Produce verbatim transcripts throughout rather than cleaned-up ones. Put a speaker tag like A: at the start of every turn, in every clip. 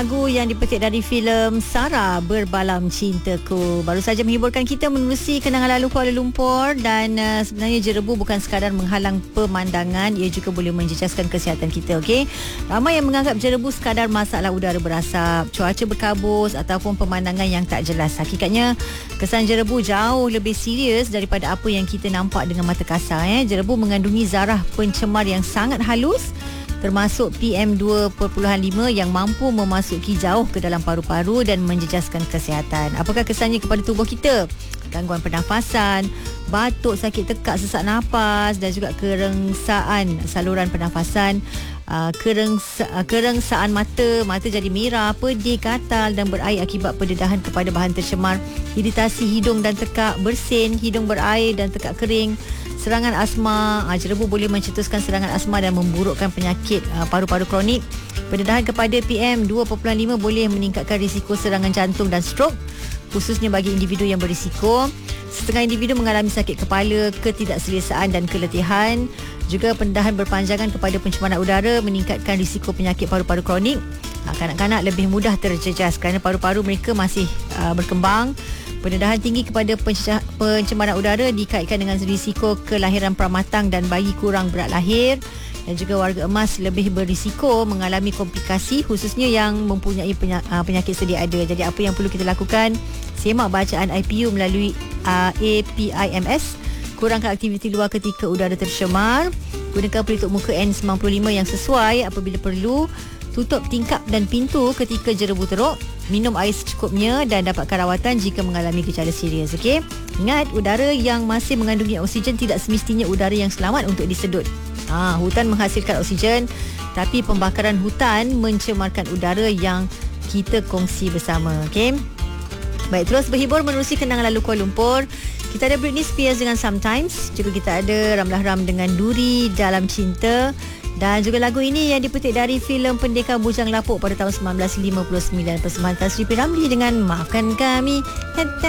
A: Lagu yang dipetik dari filem Sarah Berbalam Cintaku baru saja menghiburkan kita menerusi kenangan lalu Kuala Lumpur. Dan uh, sebenarnya jerebu bukan sekadar menghalang pemandangan, ia juga boleh menjejaskan kesihatan kita. Okey, ramai yang menganggap jerebu sekadar masalah udara berasap, cuaca berkabus ataupun pemandangan yang tak jelas. Hakikatnya kesan jerebu jauh lebih serius daripada apa yang kita nampak dengan mata kasar. eh. Jerebu mengandungi zarah pencemar yang sangat halus, termasuk P M dua titik lima yang mampu memasuki jauh ke dalam paru-paru dan menjejaskan kesihatan. Apakah kesannya kepada tubuh kita? Gangguan pernafasan, batuk, sakit tekak, sesak nafas dan juga kerengsaan saluran pernafasan, uh, kerengsa, uh, kerengsaan mata, mata jadi merah, pedih, gatal dan berair akibat pendedahan kepada bahan tercemar, iritasi hidung dan tekak, bersin, hidung berair dan tekak kering, serangan asma. uh, Jerebu boleh mencetuskan serangan asma dan memburukkan penyakit uh, paru-paru kronik. Pendedahan kepada P M dua titik lima boleh meningkatkan risiko serangan jantung dan strok, khususnya bagi individu yang berisiko. Setengah individu mengalami sakit kepala, ketidakselesaan dan keletihan. Juga pendedahan berpanjangan kepada pencemaran udara meningkatkan risiko penyakit paru-paru kronik. uh, Kanak-kanak lebih mudah terjejas kerana paru-paru mereka masih uh, berkembang. Pendedahan tinggi kepada pencemaran udara dikaitkan dengan risiko kelahiran pramatang dan bayi kurang berat lahir. Dan juga warga emas lebih berisiko mengalami komplikasi, khususnya yang mempunyai penyakit sedia ada. Jadi apa yang perlu kita lakukan? Semak bacaan I P U melalui uh, A P I M S. Kurangkan aktiviti luar ketika udara tercemar. Gunakan pelitup muka N sembilan puluh lima yang sesuai apabila perlu. Tutup tingkap dan pintu ketika jerebu teruk. Minum air secukupnya dan dapatkan rawatan jika mengalami gejala serius. Okey, ingat, udara yang masih mengandungi oksigen tidak semestinya udara yang selamat untuk disedut. Ha, hutan menghasilkan oksigen, tapi pembakaran hutan mencemarkan udara yang kita kongsi bersama. Okey, baik, terus berhibur menerusi kenangan lalu Kuala Lumpur. Kita ada Britney Spears dengan Sometimes. Juga kita ada Ramlah Ram dengan Duri Dalam Cinta. Dan juga lagu ini yang dipetik dari filem Pendekar Bujang Lapuk pada tahun sembilan belas lima puluh sembilan. Persembahan Tan Sri P. Ramlee dengan Maafkan Kami.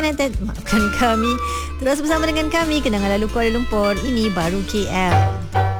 A: Maafkan Kami. Terus bersama dengan kami, kenangan lalu Kuala Lumpur. Ini baru K L.